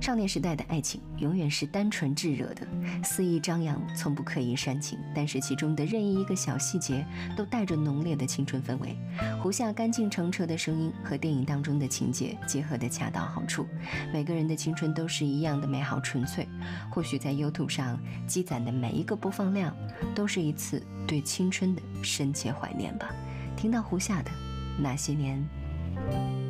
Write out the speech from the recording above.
少年时代的爱情永远是单纯炙热的，肆意张扬，从不刻意煽情，但是其中的任意一个小细节都带着浓烈的青春氛围。胡夏干净澄澈的声音和电影当中的情节结合得恰到好处，每个人的青春都是一样的美好纯粹。或许在 YouTube 上积攒的每一个播放量，都是一次对青春的深切怀念吧。听到胡夏的那些年。